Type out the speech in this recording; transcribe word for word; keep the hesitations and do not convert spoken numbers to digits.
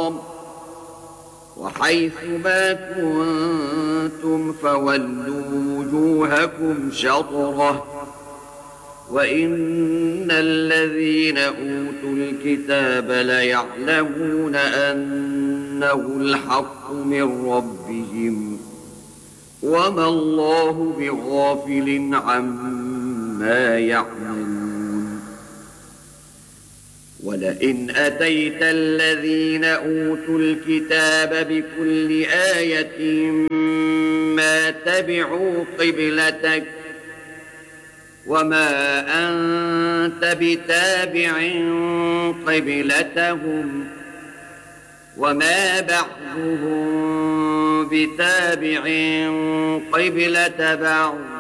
الحرام وحيث ما كنتم فولوا وجوهكم شطره وإن الذين أوتوا الكتاب ليعلمون أنه الحق من ربهم وما الله بغافل عما يعملون. ولئن أتيت الذين أوتوا الكتاب بكل آية ما تبعوا قبلتك وما أنت بتابع قبلتهم وما بعضهم بتابع قبلة بعض